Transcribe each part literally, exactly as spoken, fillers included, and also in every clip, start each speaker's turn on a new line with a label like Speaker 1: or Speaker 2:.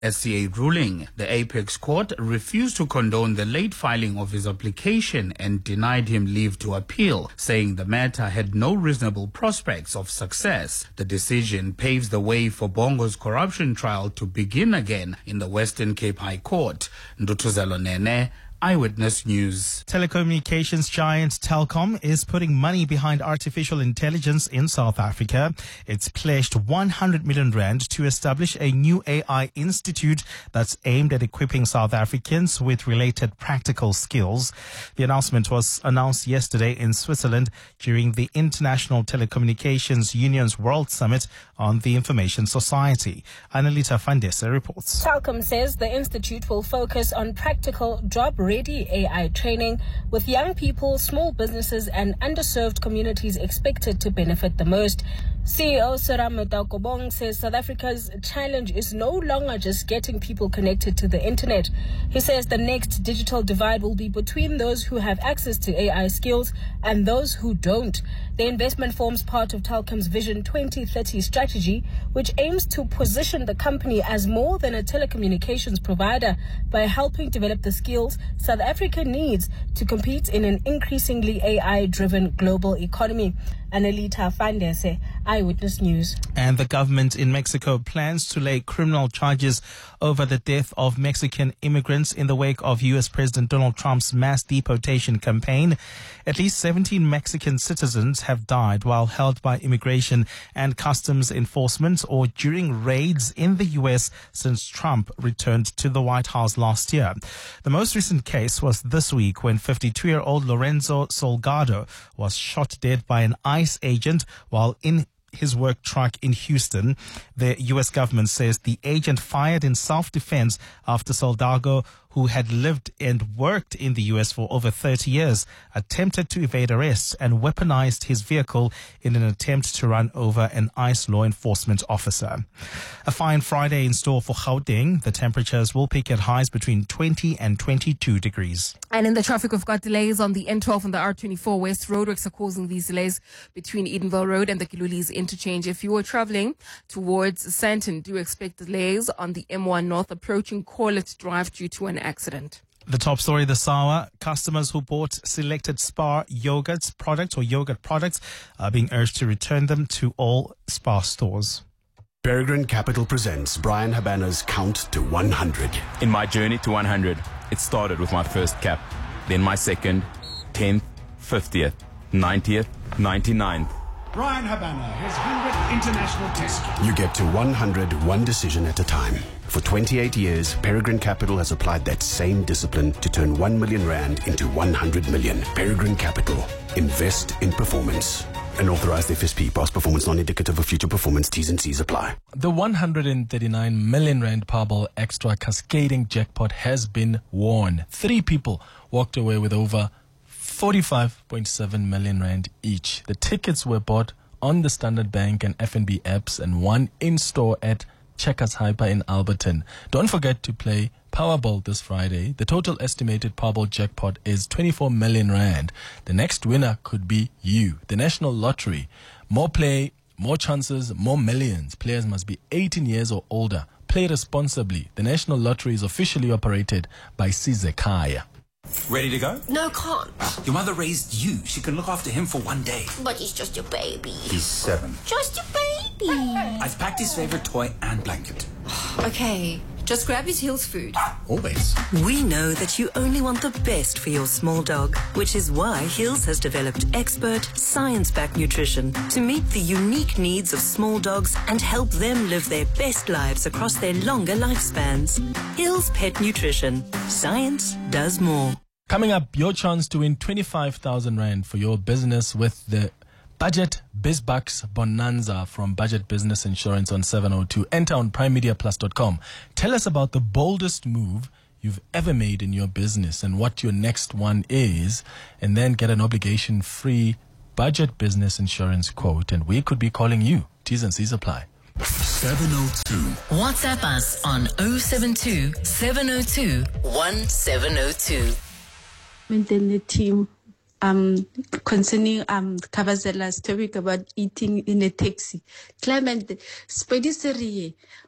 Speaker 1: S C A ruling, the Apex Court refused to condone the late filing of his application and denied him leave to appeal, saying the matter had no reasonable prospects of success. The decision paves the way for Bongo's corruption trial to begin again in the Western Cape High Court. Ndutuzelo Nene, Eyewitness News.
Speaker 2: Telecommunications giant Telkom is putting money behind artificial intelligence in South Africa. It's pledged one hundred million rand to establish a new A I institute that's aimed at equipping South Africans with related practical skills. The announcement was announced yesterday in Switzerland during the International Telecommunications Union's World Summit on the Information Society. Annalita Fandesa reports.
Speaker 3: Telkom says the institute will focus on practical job ready A I training, with young people, small businesses and underserved communities expected to benefit the most. C E O Serame Taukobong says South Africa's challenge is no longer just getting people connected to the internet. He says the next digital divide will be between those who have access to A I skills and those who don't. The investment forms part of Telkom's Vision twenty thirty strategy, which aims to position the company as more than a telecommunications provider by helping develop the skills South Africa needs to compete in an increasingly A I-driven global economy. Annalita Fandese, Eyewitness News.
Speaker 2: And the government in Mexico plans to lay criminal charges over the death of Mexican immigrants in the wake of U S President Donald Trump's mass deportation campaign. At least seventeen Mexican citizens have died while held by immigration and customs enforcement or during raids in the U S since Trump returned to the White House last year. The most recent case was this week when fifty-two-year-old Lorenzo Salgado was shot dead by an ICE agent while in his work truck in Houston. The U S government says the agent fired in self-defense after Salgado, who had lived and worked in the U S for over thirty years, attempted to evade arrest and weaponized his vehicle in an attempt to run over an ICE law enforcement officer. A fine Friday in store for Gauteng. The temperatures will peak at highs between twenty and twenty-two degrees.
Speaker 4: And in the traffic, we've got delays on the N twelve and the R twenty-four West. Roadworks are causing these delays between Edenville Road and the Kilulis interchange. If you are traveling towards Sandton, do expect delays on the M one North approaching Corlett Drive due to an accident.
Speaker 2: The top story this hour: customers who bought selected Spar yogurt products or yogurt products are being urged to return them to all Spar stores.
Speaker 5: Peregrine Capital presents Brian Habana's Count to one hundred.
Speaker 6: In my journey to one hundred, it started with my first cap, then my second, tenth, fiftieth, ninetieth, ninety-ninth.
Speaker 7: Brian Habana, his one hundredth international test.
Speaker 5: You get to one hundred one decision at a time. For twenty-eight years, Peregrine Capital has applied that same discipline to turn one million rand into one hundred million. Peregrine Capital. Invest in performance. An authorized F S P. Past performance non-indicative of future performance. T's and C's apply.
Speaker 8: The one hundred thirty-nine million rand Powerball Extra cascading jackpot has been won. Three people walked away with over forty-five point seven million rand each. The tickets were bought on the Standard Bank and F N B apps and one in-store at Checkers Hyper in Alberton. Don't forget to play Powerball this Friday. The total estimated Powerball jackpot is twenty-four million rand. The next winner could be you. The National Lottery. More play, more chances, more millions. Players must be eighteen years or older. Play responsibly. The National Lottery is officially operated by Sizekaya.
Speaker 9: Ready to go?
Speaker 10: No, can't.
Speaker 9: Your mother raised you. She can look after him for one day.
Speaker 10: But he's just a baby.
Speaker 9: He's seven.
Speaker 10: Just a baby.
Speaker 9: I've packed his favorite toy and blanket.
Speaker 10: Okay, just grab his Hills food.
Speaker 9: Always.
Speaker 11: We know that you only want the best for your small dog, which is why Hills has developed expert, science-backed nutrition to meet the unique needs of small dogs and help them live their best lives across their longer lifespans. Hills Pet Nutrition. Science does more.
Speaker 8: Coming up, your chance to win twenty-five thousand rand for your business with the Budget BizBucks Bonanza from Budget Business Insurance on seven oh two. Enter on prime media plus dot com. Tell us about the boldest move you've ever made in your business and what your next one is, and then get an obligation-free Budget Business Insurance quote, and we could be calling you. T's and C's apply.
Speaker 12: seven oh two. WhatsApp us on oh seven two, seven oh two, one seven oh two.
Speaker 13: Maintain the team. Um, concerning um Kavazela's topic about eating in a taxi. Clement, Spedisserie,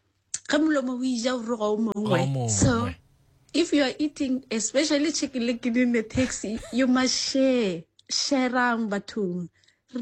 Speaker 13: ka molomo o ija o re go o mongwe. So if you are eating, especially chicken leg in the taxi, you must share. Share around bathong. So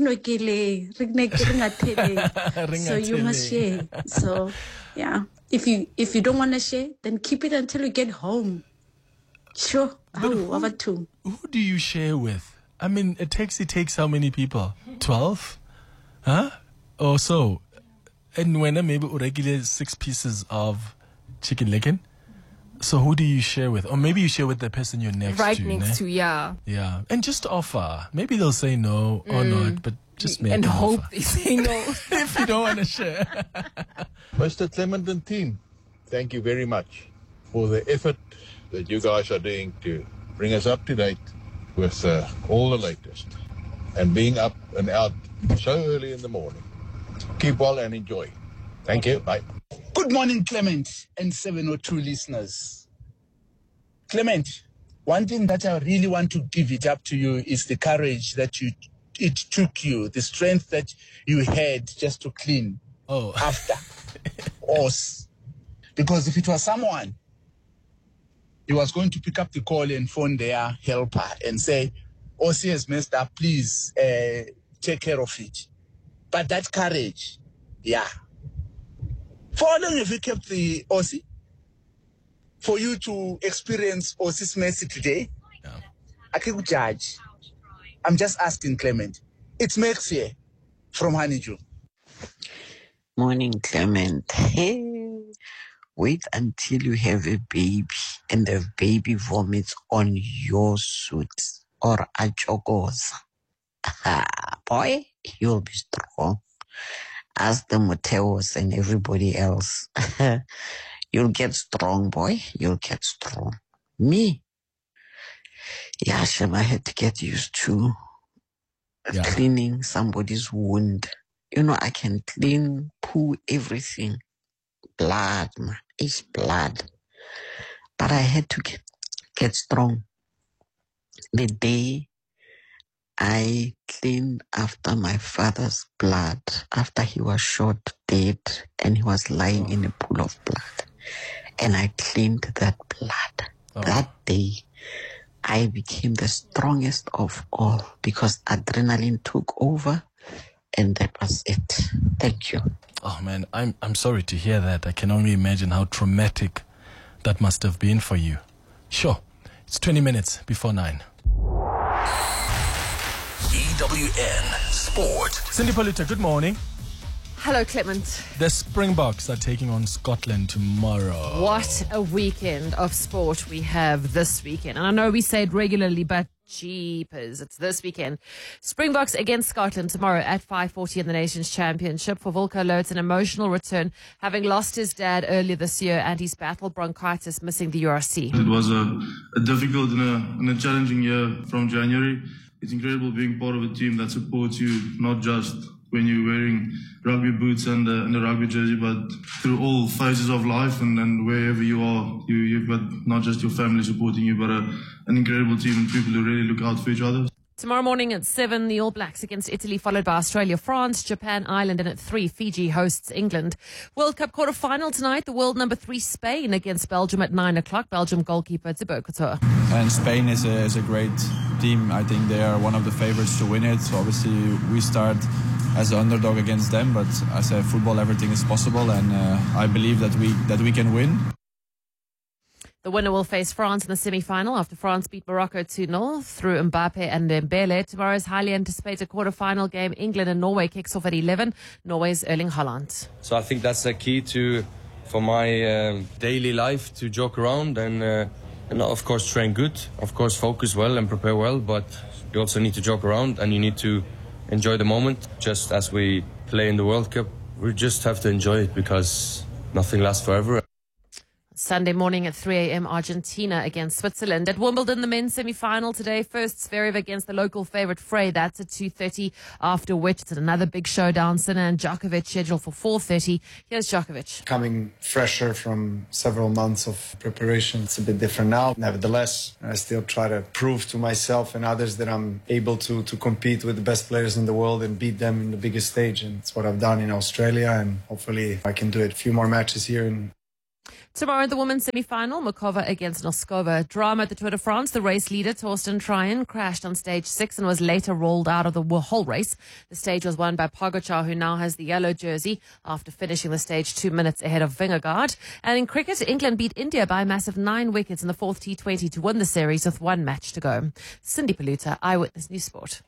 Speaker 13: you must share. So yeah. If you if you don't want to share, then keep it until you get home. Sure.
Speaker 8: But who, who do you share with? I mean, a taxi takes how many people? Twelve? Huh? Or so. And when maybe regular six pieces of chicken leg. So who do you share with? Or maybe you share with the person you're next
Speaker 4: right
Speaker 8: to.
Speaker 4: Right next
Speaker 8: ne?
Speaker 4: to, yeah.
Speaker 8: Yeah. And just offer. Maybe they'll say no or mm. not, but just make
Speaker 4: And
Speaker 8: an
Speaker 4: hope
Speaker 8: offer.
Speaker 4: they say no.
Speaker 8: If you don't want to share.
Speaker 14: Mister Clement and team, thank you very much for the effort that you guys are doing to bring us up to date with uh, all the latest and being up and out so early in the morning. Keep well and enjoy. Thank you. Bye.
Speaker 15: Good morning, Clement and seven oh two listeners. Clement, one thing that I really want to give it up to you is the courage that you it took you, the strength that you had just to clean
Speaker 8: oh.
Speaker 15: after us. Because if it was someone, he was going to pick up the call and phone their helper and say, O C has messed up, please uh, take care of it. But that courage, yeah. For how long have you kept the O C? For you to experience O C's mercy today?
Speaker 8: Yeah.
Speaker 15: I can't judge. I'm just asking, Clement. It's Max here from Honeydew.
Speaker 16: Morning, Clement. Hey, wait until you have a baby and the baby vomits on your suit or a chogosa. Boy, you'll be strong. As the Mateos and everybody else. You'll get strong, boy. You'll get strong. Me? Yeah, Shem, I had to get used to yeah. cleaning somebody's wound. You know, I can clean, poo, everything. Blood, man. It's blood. But I had to get, get strong. The day I cleaned after my father's blood, after he was shot dead and he was lying oh. in a pool of blood. And I cleaned that blood. Oh. That day, I became the strongest of all because adrenaline took over and that was it. Thank you.
Speaker 8: Oh man, I'm I'm sorry to hear that. I can only imagine how traumatic that must have been for you. Sure. It's twenty minutes before nine.
Speaker 12: E W N Sport.
Speaker 8: Cindy Polita, good morning.
Speaker 17: Hello, Clement.
Speaker 8: The Springboks are taking on Scotland tomorrow.
Speaker 17: What a weekend of sport we have this weekend. And I know we say it regularly, but jeepers, it's this weekend. Springboks against Scotland tomorrow at five forty in the Nations Championship. For Volker Loh, it's an emotional return, having lost his dad earlier this year and he's battled bronchitis, missing the U R C.
Speaker 18: It was a, a difficult and a, and a challenging year from January. It's incredible being part of a team that supports you, not just when you're wearing rugby boots and, uh, and a rugby jersey, but through all phases of life and, and wherever you are, you, you've got not just your family supporting you, but a, an incredible team and people who really look out for each other.
Speaker 17: Tomorrow morning at seven, the All Blacks against Italy, followed by Australia, France, Japan, Ireland, and at three, Fiji hosts England. World Cup quarter-final tonight, the world number three Spain against Belgium at nine o'clock. Belgium goalkeeper Thibaut Courtois.
Speaker 19: And Spain is a, is a great team. I think they are one of the favorites to win it. So obviously, we start as an underdog against them, but as a football, everything is possible, and uh, I believe that we that we can win.
Speaker 17: The winner will face France in the semi-final after France beat Morocco two nil through Mbappe and Dembele. Tomorrow's highly anticipated quarter-final game, England and Norway, kicks off at eleven. Norway's Erling Haaland.
Speaker 20: So I think that's the key to for my um, daily life, to joke around and, uh, and of course train good, of course focus well and prepare well, but you also need to joke around and you need to enjoy the moment. Just as we play in the World Cup, we just have to enjoy it because nothing lasts forever.
Speaker 17: Sunday morning at three a.m. Argentina against Switzerland. At Wimbledon, the men's semi-final today. First, Zverev against the local favourite Frey. That's at two thirty, after which it's another big showdown. Sinner and Djokovic scheduled for four thirty. Here's Djokovic.
Speaker 21: Coming fresher from several months of preparation, it's a bit different now. Nevertheless, I still try to prove to myself and others that I'm able to, to compete with the best players in the world and beat them in the biggest stage. And it's what I've done in Australia, and hopefully I can do it. A few more matches here. And
Speaker 17: tomorrow, the women's semi-final, Makova against Noskova. Drama at the Tour de France. The race leader, Torsten Tryon, crashed on stage six and was later rolled out of the whole race. The stage was won by Pogacar, who now has the yellow jersey after finishing the stage two minutes ahead of Vingegaard. And in cricket, England beat India by a massive nine wickets in the fourth T twenty to win the series with one match to go. Cindy Paluta, Eyewitness News Sport.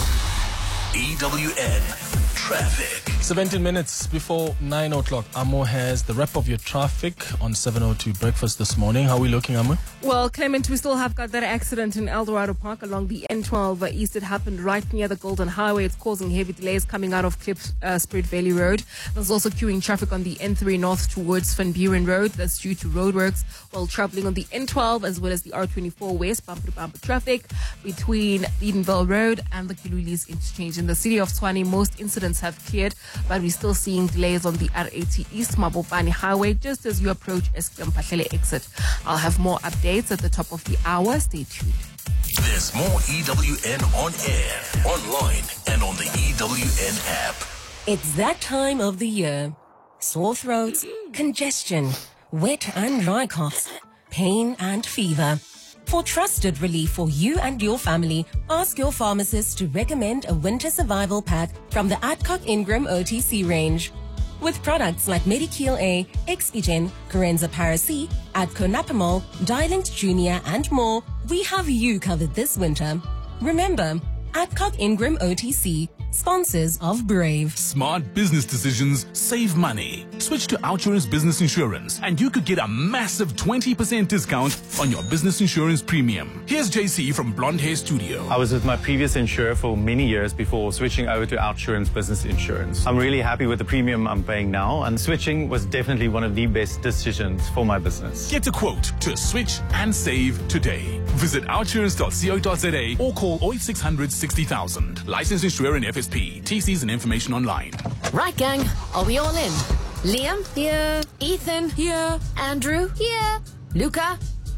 Speaker 9: E W N Traffic.
Speaker 8: seventeen minutes before nine o'clock. Amo has the wrap of your traffic on seven oh two Breakfast this morning. How are we looking, Amo?
Speaker 4: Well, Clement, we still have got that accident in El Dorado Park along the N twelve east. It happened right near the Golden Highway. It's causing heavy delays coming out of Cliff uh, Spirit Valley Road. There's also queuing traffic on the N three north towards Van Buren Road. That's due to roadworks, while traveling on the N twelve as well as the R twenty-four west bumper to bumper traffic between Edenville Road and the Kilulis interchange. In the city of Tshwane, most incidents have cleared, but we're still seeing delays on the R eighty East Mabopane Highway just as you approach Eskom Pahlele exit. I'll have more updates at the top of the hour. Stay tuned.
Speaker 9: There's more E W N on air, online, and on the E W N app.
Speaker 22: It's that time of the year. Sore throats, congestion, wet and dry coughs, pain and fever. For trusted relief for you and your family, ask your pharmacist to recommend a winter survival pack from the Adcock Ingram O T C range. With products like Medikeel A, Expigen, Corenza Paracy, Adco Napamol, Dialint Junior and more, we have you covered this winter. Remember, Adcock Ingram O T C, sponsors of Brave.
Speaker 23: Smart business decisions save money. Switch to Outsurance Business Insurance and you could get a massive twenty percent discount on your business insurance premium. Here's J C from Blonde Hair Studio.
Speaker 24: I was with my previous insurer for many years before switching over to Outsurance Business Insurance. I'm really happy with the premium I'm paying now, and switching was definitely one of the best decisions for my business.
Speaker 23: Get a quote to switch and save today. Visit outsurance dot co dot za or call oh eight six hundred sixty thousand. Licensed insurer in F S P. T Cs and information online.
Speaker 12: Right, gang. Are we all in? Liam? Here. Ethan? Here. Andrew? Here. Luca?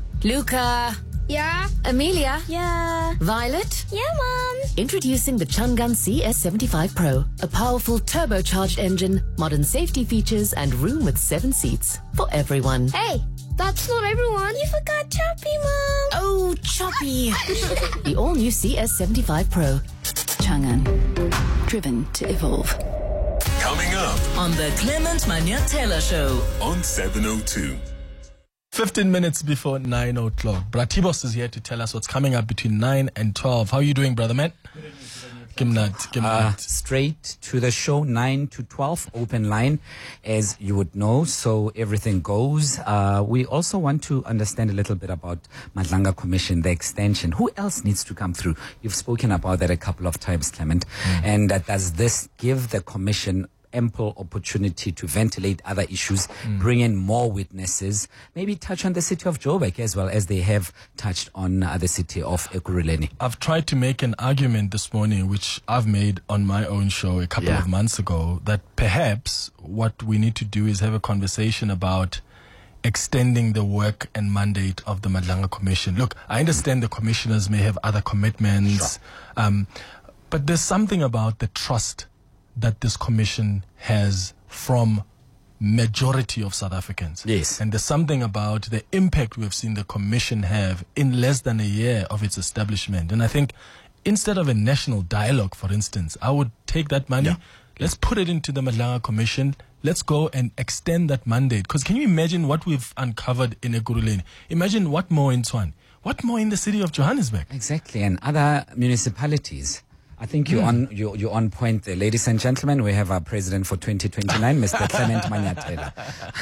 Speaker 12: Luca? Yeah. Amelia? Yeah. Violet? Yeah, Mom. Introducing the Chungun C S seventy-five Pro. A powerful turbocharged engine, modern safety features, and room with seven seats. For everyone.
Speaker 25: Hey, that's not everyone. You forgot Choppy, Mom.
Speaker 12: Oh, Choppy. The all-new C S seventy-five Pro. Chang'an. Driven to evolve.
Speaker 9: Coming up
Speaker 12: on the Clement Manyatela Show
Speaker 9: on seven oh two.
Speaker 8: fifteen minutes before nine o'clock. Bratibos is here to tell us what's coming up between nine and twelve. How are you doing, brother man? Gimnat, Gimnat.
Speaker 26: Uh, straight to the show, nine to twelve, open line, as you would know, so everything goes. Uh, we also want to understand a little bit about Madlanga Commission, the extension. Who else needs to come through? You've spoken about that a couple of times, Clement. Mm. And uh, does this give the Commission ample opportunity to ventilate other issues, mm. bring in more witnesses, maybe touch on the city of Joburg as well as they have touched on uh, the city of Ekurhuleni?
Speaker 8: I've tried to make an argument this morning, which I've made on my own show a couple yeah. of months ago, that perhaps what we need to do is have a conversation about extending the work and mandate of the Madlanga Commission. Look, I understand the commissioners may have other commitments, sure. um, but there's something about the trust that this commission has from majority of South Africans.
Speaker 26: Yes.
Speaker 8: And there's something about the impact we've seen the commission have in less than a year of its establishment. And I think instead of a national dialogue, for instance, I would take that money, yeah. let's put it into the Madlanga Commission. Let's go and extend that mandate. Because can you imagine what we've uncovered in Ekurhuleni? Imagine what more in Tshwane? What more in the city of Johannesburg?
Speaker 26: Exactly. And other municipalities. I think you're, mm. on, you're, you're on point there. Ladies and gentlemen, we have our president for twenty twenty-nine, Mister Clement Manyatela.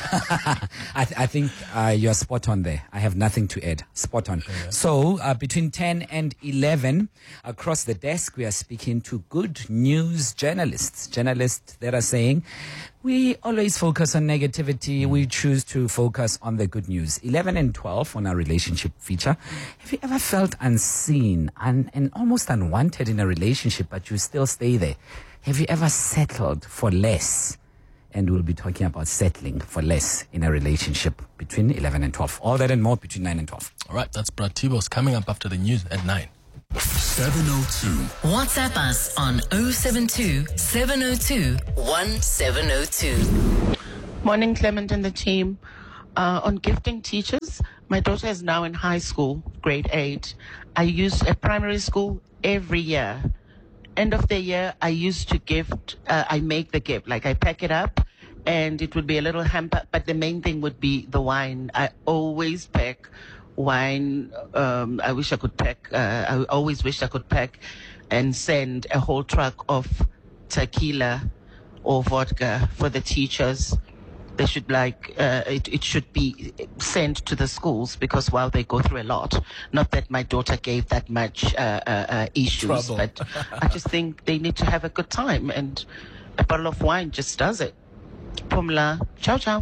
Speaker 26: I, th- I think uh, you're spot on there. I have nothing to add. Spot on. Yeah. So uh, between ten and eleven, across the desk, we are speaking to good news journalists. Journalists that are saying We always focus on negativity. We choose to focus on the good news. eleven and twelve on our relationship feature. Have you ever felt unseen and, and almost unwanted in a relationship, but you still stay there? Have you ever settled for less? And we'll be talking about settling for less in a relationship between eleven and twelve. All that and more between nine and twelve.
Speaker 8: All right, that's Brad Tibos coming up after the news at nine.
Speaker 9: seven oh two.
Speaker 22: WhatsApp us on oh seven two, seven oh two, one seven oh two.
Speaker 1: Morning, Clement and the team. Uh, on gifting teachers, my daughter is now in high school, grade eight. I use a primary school every year. End of the year, I used to gift, uh, I make the gift, like I pack it up and it would be a little hamper, but the main thing would be the wine. I always pack wine. Um, I wish I could pack, uh, I always wish I could pack and send a whole truck of tequila or vodka for the teachers. They should like, uh, it, it should be sent to the schools because while they go through a lot, not that my daughter gave that much uh, uh, uh, issues,
Speaker 8: Trouble.
Speaker 1: but I just think they need to have a good time and a bottle of wine just does it. Pumla, ciao, ciao.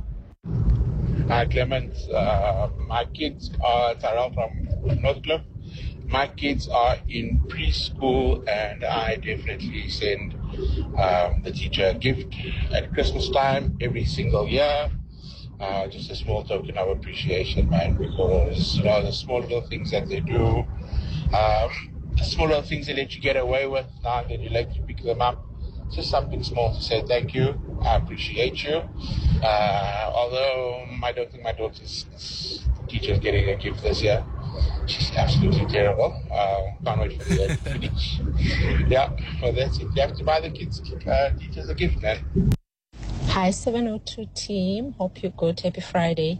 Speaker 2: Hi, Clement. Uh, my kids are Tyrell from Northcliffe. My kids are in preschool, and I definitely send um, the teacher a gift at Christmas time every single year. Uh, just a small token of appreciation, man, because you know the small little things that they do, um, the small little things they let you get away with, now and then you like to pick them up. Just something small to say thank you. I appreciate you. Uh, although I don't think my daughter's teacher is getting a gift this year. She's absolutely terrible. Uh, can't wait for the year to finish. Yeah, well, that's it. You have to buy the kids uh, teachers a gift, man.
Speaker 3: Hi, seven oh two team. Hope you're good. Happy Friday.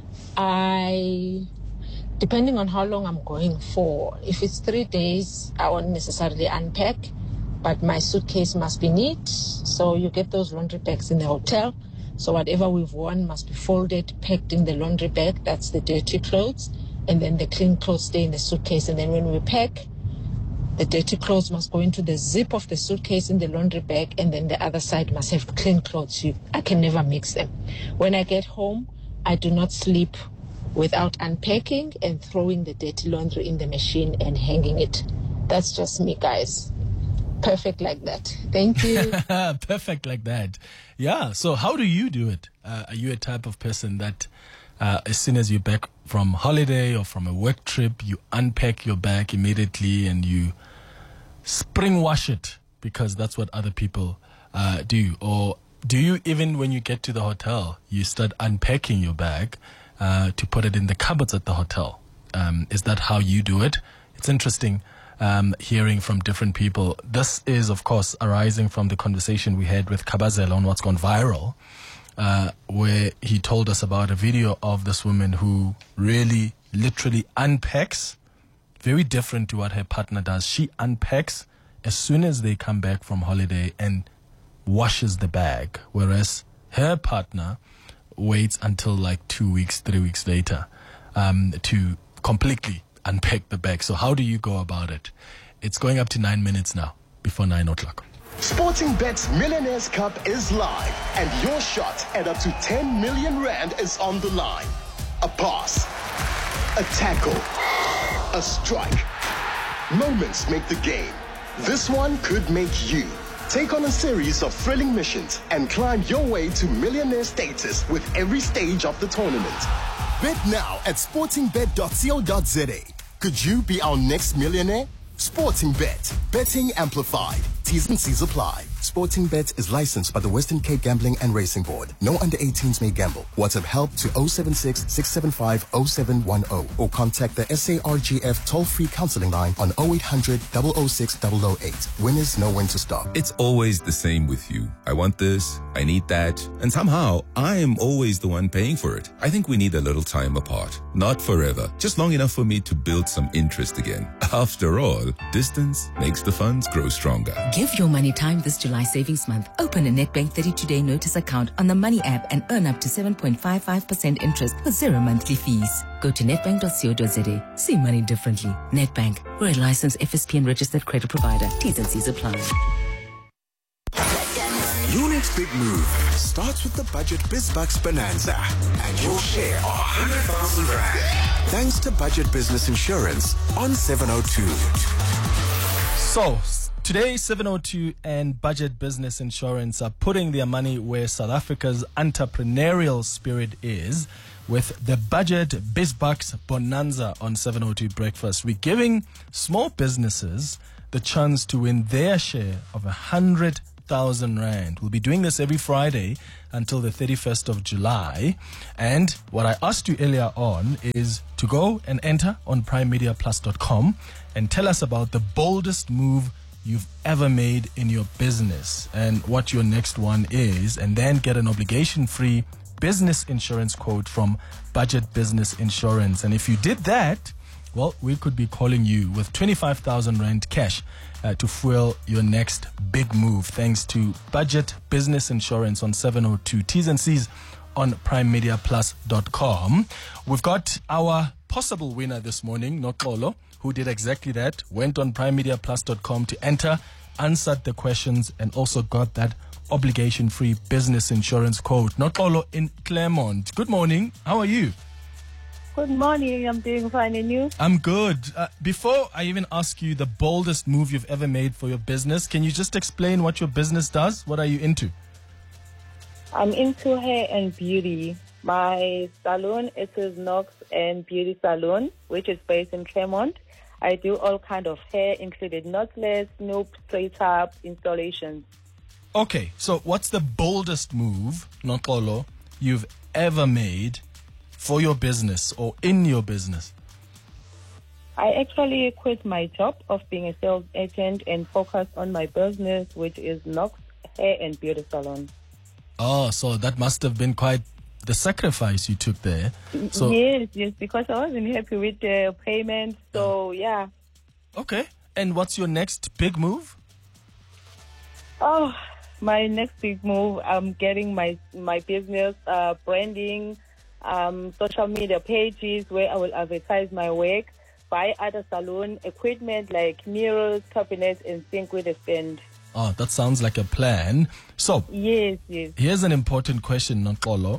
Speaker 3: I, depending on how long I'm going for, if it's three days, I won't necessarily unpack, but my suitcase must be neat. So you get those laundry bags in the hotel. So whatever we've worn must be folded, packed in the laundry bag. That's the dirty clothes. And then the clean clothes stay in the suitcase. And then when we pack, the dirty clothes must go into the zip of the suitcase in the laundry bag, and then the other side must have clean clothes. You, I can never mix them. When I get home, I do not sleep without unpacking and throwing the dirty laundry in the machine and hanging it. That's just me, guys. Perfect like that. Thank you.
Speaker 8: Perfect like that. Yeah. So how do you do it? Uh, are you a type of person that uh, as soon as you're back from holiday or from a work trip, you unpack your bag immediately and you spring wash it because that's what other people uh, do? Or do you, even when you get to the hotel, you start unpacking your bag uh, to put it in the cupboards at the hotel? Um, is that how you do it? It's interesting um, hearing from different people. This is, of course, arising from the conversation we had with Kabazela on What's Gone Viral, uh, where he told us about a video of this woman who really literally unpacks, very different to what her partner does. She unpacks as soon as they come back from holiday and washes the bag, whereas her partner waits until like two weeks, three weeks later um, to completely unpack the bag. So how do you go about it? It's going up to nine minutes now, before nine o'clock.
Speaker 5: SportingBet's Millionaires Cup is live, and your shot at up to ten million rand is on the line. A pass, a tackle, a strike. Moments make the game. This one could make you. Take on a series of thrilling missions and climb your way to millionaire status with every stage of the tournament. Bet now at sporting bet dot co dot za. Could you be our next millionaire? SportingBet. Betting amplified. T's and C's apply. SportingBet is licensed by the Western Cape Gambling and Racing Board. No under eighteens may gamble. WhatsApp help to oh seven six, six seven five, oh seven one oh or contact the S A R G F toll-free counseling line on oh eight hundred, oh oh six, oh oh eight. Winners know when to stop.
Speaker 6: It's always the same with you. I want this, I need that, and somehow I am always the one paying for it. I think we need a little time apart. Not forever, just long enough for me to build some interest again. After all, distance makes the funds grow stronger.
Speaker 7: Give your money time this July savings month. Open a Nedbank thirty-two day notice account on the Money app and earn up to seven point five five percent interest with zero monthly fees. Go to nedbank dot co dot za. See money differently. Nedbank, we're a licensed F S P and registered credit provider. T's and C's apply.
Speaker 9: Unit
Speaker 10: next big move starts with the Budget BizBucks Bonanza and your share of one hundred thousand rand. Thanks to Budget Business Insurance on seven oh two.
Speaker 8: So, today, seven oh two and Budget Business Insurance are putting their money where South Africa's entrepreneurial spirit is with the Budget BizBucks Bonanza on seven oh two Breakfast. We're giving small businesses the chance to win their share of one hundred thousand rand. We'll be doing this every Friday until the thirty-first of July. And what I asked you earlier on is to go and enter on prime media plus dot com and tell us about the boldest move you've ever made in your business and what your next one is, and then get an obligation-free business insurance quote from Budget Business Insurance. And if you did that, well, we could be calling you with twenty-five thousand rand cash uh, to fuel your next big move, thanks to Budget Business Insurance on seven oh two. T's and C's on prime media plus dot com. We've got our possible winner this morning, Noxolo, who did exactly that, went on prime media plus dot com to enter, answered the questions, and also got that obligation-free business insurance quote. Noxolo in Claremont. Good morning. How are you?
Speaker 11: Good morning. I'm doing fine, and you?
Speaker 8: I'm good. Uh, before I even ask you the boldest move you've ever made for your business, can you just explain what your business does? What are you into?
Speaker 11: I'm into hair and beauty. My salon is Knox and Beauty Salon, which is based in Claremont. I do all kind of hair, including knotless, snoop, straight up installations.
Speaker 8: Okay, so what's the boldest move, Noxolo, you've ever made for your business or in your business?
Speaker 11: I actually quit my job of being a sales agent and focused on my business, which is Knox Hair and Beauty Salon.
Speaker 8: Oh, so that must have been quite the sacrifice you took there. So
Speaker 11: yes, yes, because I wasn't happy with the payment. So, yeah.
Speaker 8: Okay. And what's your next big move?
Speaker 11: Oh, my next big move, I'm getting my my business uh, branding, um, social media pages where I will advertise my work, buy other salon equipment like mirrors, cabinets, and sink with a stand.
Speaker 8: Oh, that sounds like a plan. So,
Speaker 11: yes, yes.
Speaker 8: Here's an important question, Noxolo.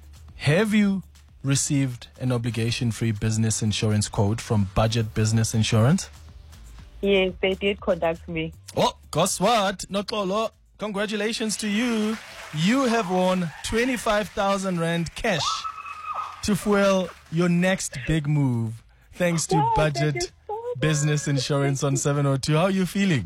Speaker 8: Have you received an obligation-free business insurance quote from Budget Business Insurance?
Speaker 11: Yes, they did contact me.
Speaker 8: Oh, guess what, Noxolo? Congratulations to you. You have won twenty-five thousand rand cash to fuel your next big move, thanks to
Speaker 11: Wow,
Speaker 8: Budget
Speaker 11: so
Speaker 8: Business Insurance on seven oh two. How are you feeling?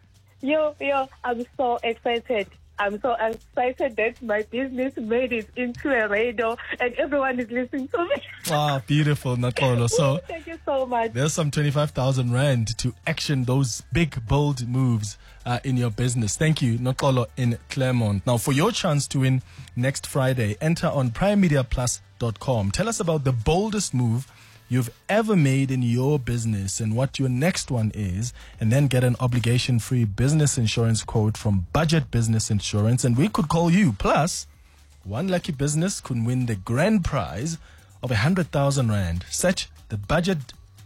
Speaker 11: Yo, yo, I'm so excited. I'm so excited that my business made it into a radio and everyone is listening to me.
Speaker 8: Ah, beautiful, Noxolo. So
Speaker 11: Thank you so much.
Speaker 8: there's some twenty-five thousand rand to action those big, bold moves uh, in your business. Thank you, Noxolo in Claremont. Now, for your chance to win next Friday, enter on prime media plus dot com. Tell us about the boldest move you've ever made in your business and what your next one is, and then get an obligation-free business insurance quote from Budget Business Insurance, and we could call you. Plus, one lucky business could win the grand prize of one hundred thousand rand. Search the Budget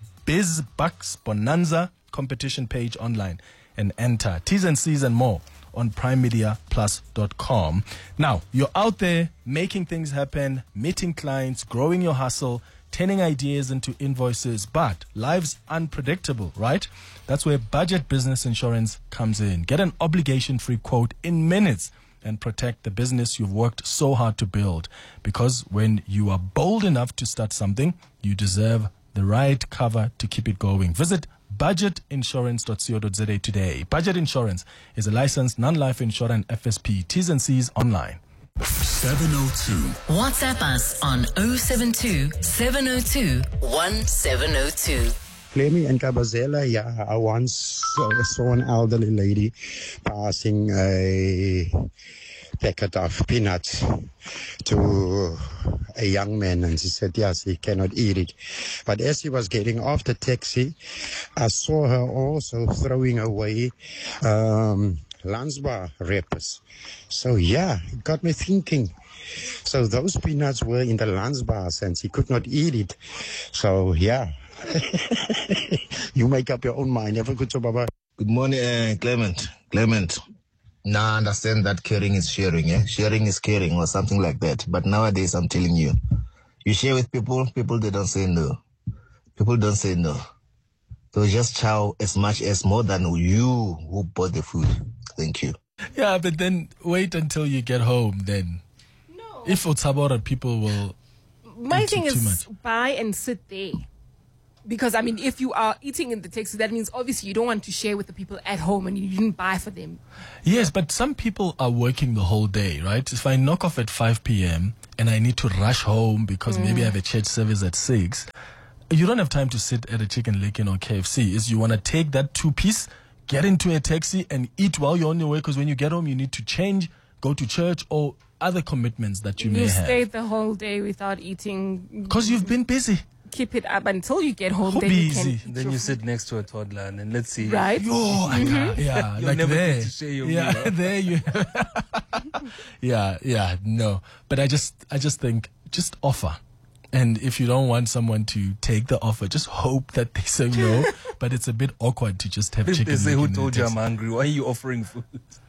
Speaker 8: BizBucks Bonanza competition page online and enter. T's and C's and more on prime media plus dot com. Now, you're out there making things happen, meeting clients, growing your hustle, turning ideas into invoices, but life's unpredictable, right? That's where Budget Business Insurance comes in. Get an obligation-free quote in minutes and protect the business you've worked so hard to build. Because when you are bold enough to start something, you deserve the right cover to keep it going. Visit budget insurance dot co dot za today. Budget Insurance is a licensed non-life insurer and F S P. T's and C's online.
Speaker 9: seven oh two.
Speaker 12: WhatsApp us on oh seven two, seven oh two, one seven oh two.
Speaker 13: Clemmy and Kabazela, yeah, I once uh, saw an elderly lady passing a packet of peanuts to a young man, and she said, yes, he cannot eat it. But as he was getting off the taxi, I saw her also throwing away um, lunch bar wrappers. So, yeah, it got me thinking. So those peanuts were in the lunch bars, and she could not eat it. So, yeah. You make up your own mind. Have a good job, bye-bye.
Speaker 14: Good morning, uh, Clement. Clement, Now I understand that caring is sharing, eh? Sharing is caring or something like that. But nowadays, I'm telling you, you share with people, people, they don't say no. People don't say no. So just chow as much as more than you who bought the food. Thank you.
Speaker 8: Yeah, but then wait until you get home then. No. If Otsabora people will
Speaker 4: My
Speaker 8: eat
Speaker 4: thing
Speaker 8: too
Speaker 4: is
Speaker 8: much.
Speaker 4: buy and sit there. Because, I mean, if you are eating in the taxi, that means obviously you don't want to share with the people at home and you didn't buy for them.
Speaker 8: Yes, but some people are working the whole day, right? If I knock off at five p.m. and I need to rush home because
Speaker 4: Mm.
Speaker 8: maybe I have a church service at six, you don't have time to sit at a Chicken Licken or K F C. Is you want to take that two-piece, get into a taxi and eat while you're on your way, because when you get home, you need to change, go to church or other commitments that you,
Speaker 4: You
Speaker 8: may have.
Speaker 4: stayed the whole day without eating.
Speaker 8: Because you've been busy.
Speaker 4: Keep it up until you get home.
Speaker 8: Who
Speaker 4: Then you
Speaker 8: busy?
Speaker 4: can eat
Speaker 15: Then
Speaker 4: your
Speaker 15: you
Speaker 4: food.
Speaker 15: sit next to a toddler and then let's see.
Speaker 4: Right?
Speaker 8: Yo, I can't- yeah,
Speaker 15: You'll
Speaker 8: like
Speaker 15: never
Speaker 8: there.
Speaker 15: get to share your
Speaker 8: yeah,
Speaker 15: meal.
Speaker 8: there you. yeah, yeah, no. But I just, I just think, just offer. And if you don't want someone to take the offer, just hope that they say no. But it's a bit awkward to just have
Speaker 15: If
Speaker 8: chicken.
Speaker 15: they say, who
Speaker 8: licking in
Speaker 15: told
Speaker 8: the
Speaker 15: you I'm
Speaker 8: taxi.
Speaker 15: hungry? Why are you offering food?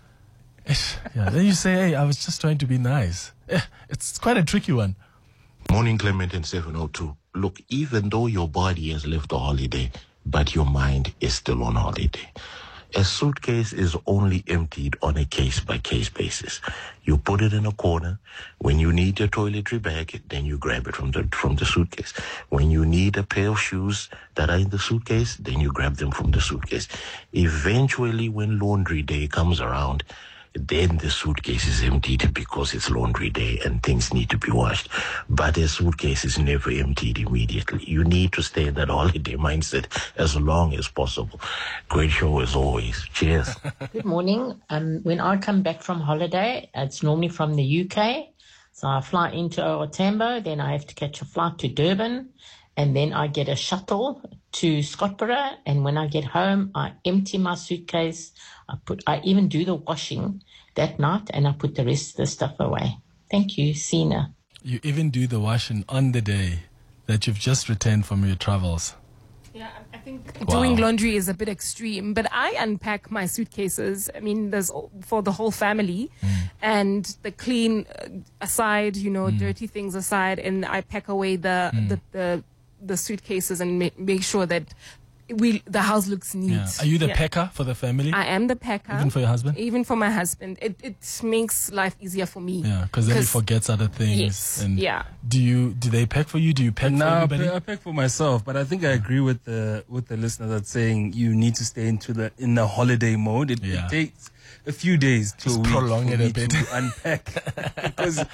Speaker 8: Yeah, then you say, hey, I was just trying to be nice. Yeah, it's quite a tricky one.
Speaker 16: Morning, Clement and seven oh two. Look, even though your body has left the holiday, but your mind is still on holiday. A suitcase is only emptied on a case-by-case basis. You put it in a corner. When you need your toiletry bag, then you grab it from the from the suitcase. When you need a pair of shoes that are in the suitcase, then you grab them from the suitcase. Eventually, when laundry day comes around, then the suitcase is emptied because it's laundry day and things need to be washed. But a suitcase is never emptied immediately. You need to stay in that holiday mindset as long as possible. Great show as always. Cheers.
Speaker 18: Good morning. Um, when I come back from holiday, it's normally from the U K. So I fly into O R Tambo, then I have to catch a flight to Durban, and then I get a shuttle to Scottsboro. And when I get home, I empty my suitcase. I put, I even do the washing that night, and I put the rest of the stuff away. Thank you, Sina.
Speaker 8: You even do the washing on the day that you've just returned from your travels.
Speaker 4: Yeah, I think
Speaker 8: Wow.
Speaker 4: doing laundry is a bit extreme, but I unpack my suitcases. I mean, there's all- for the whole family, and the clean uh, aside, you know, dirty things aside, and I pack away the the, the the suitcases and ma- make sure that we the house looks neat.
Speaker 8: Yeah. Are you the
Speaker 4: Yeah.
Speaker 8: packer for the family?
Speaker 4: I am the packer.
Speaker 8: Even for your husband?
Speaker 4: Even for my husband. It it makes life easier for me.
Speaker 8: Yeah, because then he forgets other things.
Speaker 4: Yes,
Speaker 8: And
Speaker 4: yeah.
Speaker 8: Do you do they pack for you? Do you pack for
Speaker 15: No, I
Speaker 8: everybody?
Speaker 15: pack, I pack for myself, but I think I agree with the with the listener that's saying you need to stay into the in the holiday mode. It,
Speaker 8: Yeah.
Speaker 15: it takes a few days to
Speaker 8: Just
Speaker 15: a week
Speaker 8: prolong
Speaker 15: for
Speaker 8: it a
Speaker 15: me
Speaker 8: bit.
Speaker 15: to unpack because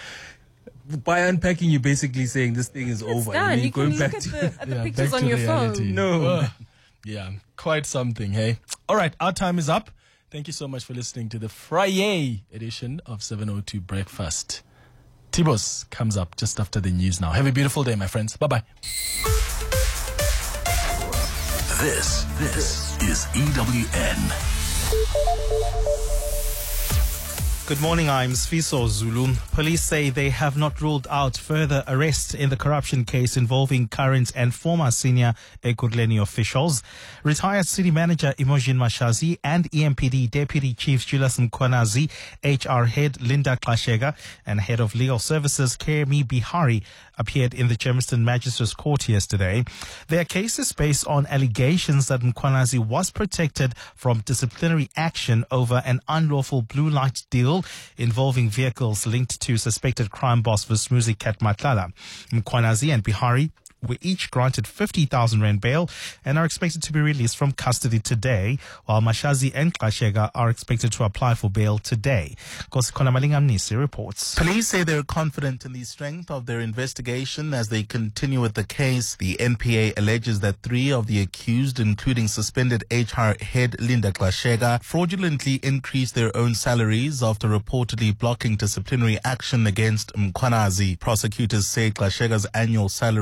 Speaker 15: by unpacking you're basically saying this thing is over.
Speaker 4: done.
Speaker 15: And then
Speaker 4: You
Speaker 15: you're
Speaker 4: can
Speaker 15: going
Speaker 4: look
Speaker 15: back
Speaker 4: at
Speaker 15: to
Speaker 4: the- at the
Speaker 8: Yeah,
Speaker 4: pictures
Speaker 8: back
Speaker 4: on
Speaker 8: to
Speaker 4: your
Speaker 8: reality.
Speaker 4: phone.
Speaker 15: No.
Speaker 8: Ugh. Yeah, quite something, hey? All right, our time is up. Thank you so much for listening to the Friday edition of seven oh two Breakfast. Tibos comes up just after the news now. Have a beautiful day, my friends. Bye-bye.
Speaker 9: This, this is E W N.
Speaker 19: Good morning, I'm Sfiso Zulu. Police say they have not ruled out further arrests in the corruption case involving current and former senior Ekurhuleni officials. Retired City Manager Imogen Mashazi and E M P D Deputy Chief Julius Mkhwanazi, H R Head Linda Klashega, and Head of Legal Services Kemi Bihari appeared in the Germiston Magistrates Court yesterday. Their case is based on allegations that Mkhwanazi was protected from disciplinary action over an unlawful blue light deal involving vehicles linked to suspected crime boss Vismuzi Katmatlala. Mkhwanazi and Bihari were each granted fifty thousand rand bail and are expected to be released from custody today, while Mashazi and Klashega are expected to apply for bail today. Kosikona Malingamnisi reports.
Speaker 20: Police say they're confident in the strength of their investigation as they continue with the case. The N P A alleges that three of the accused, including suspended H R head Linda Klashega, fraudulently increased their own salaries after reportedly blocking disciplinary action against Mkhwanazi. Prosecutors say Klashega's annual salary was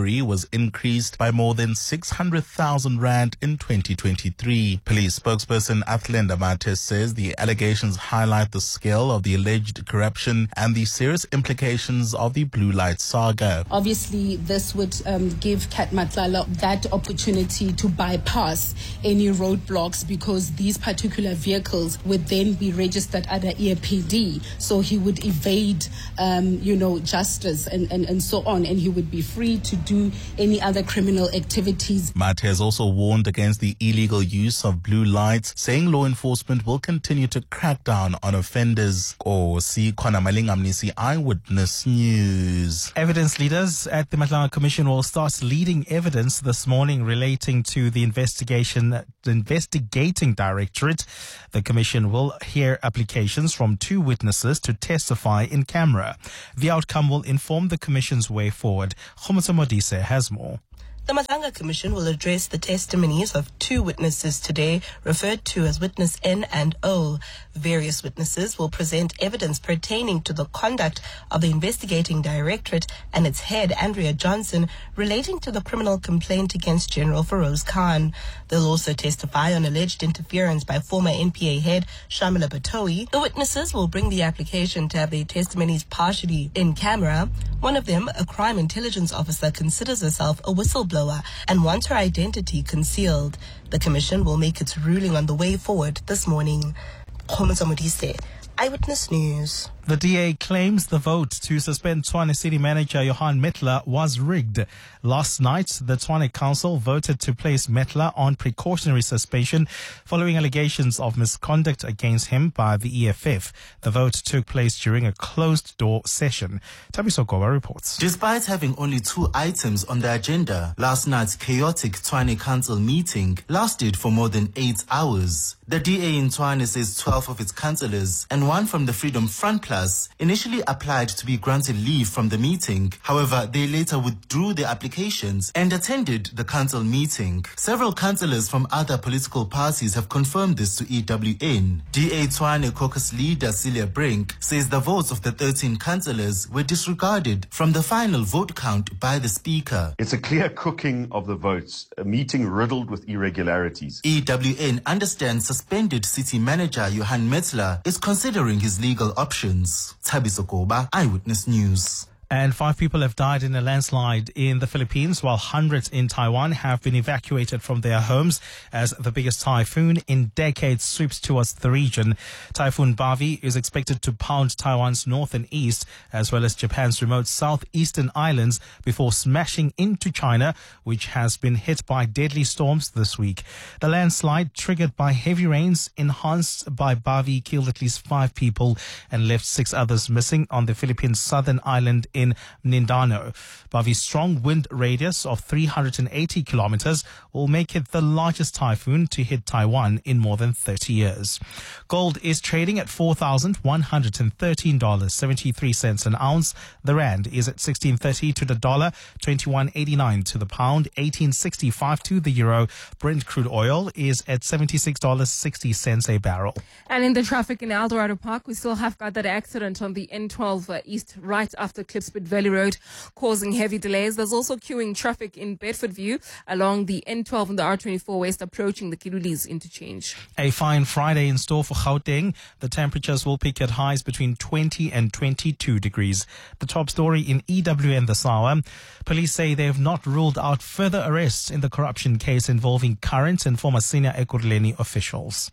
Speaker 20: salaries increased by more than six hundred thousand rand in twenty twenty-three. Police spokesperson Athlenda Mathe says the allegations highlight the scale of the alleged corruption and the serious implications of the Blue Light saga.
Speaker 17: Obviously, this would um, give Kat Matlala that opportunity to bypass any roadblocks because these particular vehicles would then be registered under E A P D. So he would evade, um, you know, justice and, and, and so on, and he would be free to do any other criminal activities.
Speaker 20: Mathe has also warned against the illegal use of blue lights, saying law enforcement will continue to crack down on offenders. Oh, see, Kona Malingamnisi, Eyewitness News.
Speaker 19: Evidence leaders at the Matlanga Commission will start leading evidence this morning relating to the investigation, the investigating directorate. The commission will hear applications from two witnesses to testify in camera. The outcome will inform the commission's way forward. Khomotso Modise has more.
Speaker 21: The Matlanga Commission will address the testimonies of two witnesses today, referred to as witness N and O. Various witnesses will present evidence pertaining to the conduct of the investigating directorate and its head, Andrea Johnson, relating to the criminal complaint against General Feroz Khan. They'll also testify on alleged interference by former N P A head Shamila Batohi. The witnesses will bring the application to have their testimonies partially in camera. One of them, a crime intelligence officer, considers herself a whistleblower and wants her identity concealed. The commission will make its ruling on the way forward this morning. Khomotso Modise, Eyewitness News.
Speaker 19: The D A claims the vote to suspend Tshwane City Manager Johan Metler was rigged. Last night, the Tshwane Council voted to place Metler on precautionary suspension following allegations of misconduct against him by the E F F. The vote took place during a closed-door session. Tabiso Goba reports.
Speaker 23: Despite having only two items on the agenda, last night's chaotic Tshwane Council meeting lasted for more than eight hours. The D A in Tshwane says twelve of its councillors and one from the Freedom Front Plus initially applied to be granted leave from the meeting. However, they later withdrew their applications and attended the council meeting. Several councillors from other political parties have confirmed this to E W N. D A Tshwane caucus leader Celia Brink says the votes of the thirteen councillors were disregarded from the final vote count by the speaker.
Speaker 24: It's a clear cooking of the votes, a meeting riddled with irregularities.
Speaker 23: E W N understands suspended city manager Johan Metler is considering his legal options. Tabiso Goba, Eyewitness News.
Speaker 19: And five people have died in a landslide in the Philippines, while hundreds in Taiwan have been evacuated from their homes as the biggest typhoon in decades sweeps towards the region. Typhoon Bavi is expected to pound Taiwan's north and east, as well as Japan's remote southeastern islands, before smashing into China, which has been hit by deadly storms this week. The landslide, triggered by heavy rains enhanced by Bavi, killed at least five people and left six others missing on the Philippines' southern island in Mindanao. Bavi's strong wind radius of three hundred eighty kilometers will make it the largest typhoon to hit Taiwan in more than thirty years. Gold is trading at four thousand one hundred thirteen dollars and seventy-three cents an ounce. The rand is at sixteen thirty to the dollar, twenty-one eighty-nine to the pound, eighteen sixty-five to the euro. Brent crude oil is at seventy-six dollars and sixty cents a barrel.
Speaker 4: And in the traffic in Eldorado Park, we still have got that accident on the N twelve uh, east right after Klipspit Valley Road, causing heavy delays. There's also queuing traffic in Bedford View along the N twelve and the R twenty-four west approaching the Kilulis interchange.
Speaker 19: A fine Friday in store for Gauteng. The temperatures will peak at highs between twenty and twenty-two degrees. The top story in E W N this hour. Police say they have not ruled out further arrests in the corruption case involving current and former senior Ekurhuleni officials.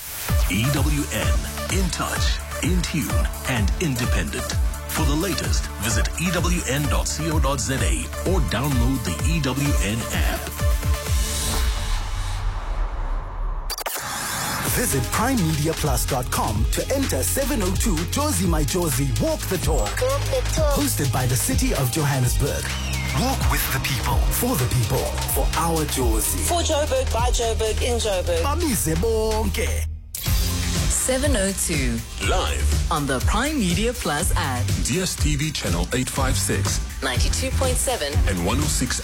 Speaker 9: E W N, in touch, in tune, and independent. For the latest, visit E W N dot co dot za or download the E W N app.
Speaker 10: Visit prime media plus dot com to enter seven oh two Jozi My Jozi Walk the Talk. Walk the Talk. Hosted by the City of Johannesburg. Walk with the people, for the people, for our Jozi.
Speaker 25: For Joburg, by Joburg, in Joburg.
Speaker 10: Bamise bonke.
Speaker 12: seven oh two.
Speaker 9: Live
Speaker 12: on the Prime Media Plus app.
Speaker 9: D S T V channel eight fifty-six.
Speaker 12: ninety-two point seven.
Speaker 9: And one oh six